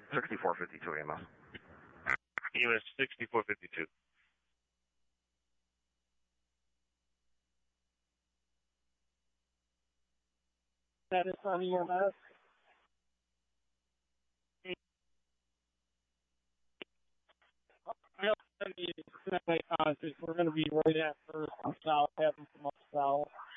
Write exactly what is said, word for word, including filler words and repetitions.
sixty-four fifty-two E M S. E M S sixty-four fifty-two. Status on E M S. I don't need to connect my contact. We're going to be right after south, having some up south.